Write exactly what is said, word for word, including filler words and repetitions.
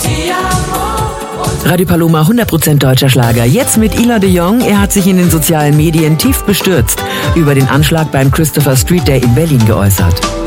Radio Paloma, hundert Prozent deutscher Schlager. Jetzt mit Ila de Jong. Er hat sich in den sozialen Medien tief bestürzt über den Anschlag beim Christopher Street Day in Berlin geäußert.